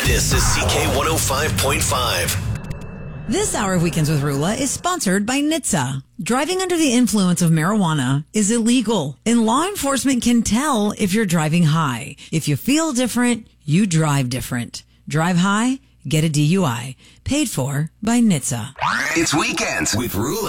This is CK105.5. This hour of Weekends with Rula is sponsored by NHTSA. Driving under the influence of marijuana is illegal, and law enforcement can tell if you're driving high. If you feel different, you drive different. Drive high, get a DUI. Paid for by NHTSA. It's Weekends with Rula.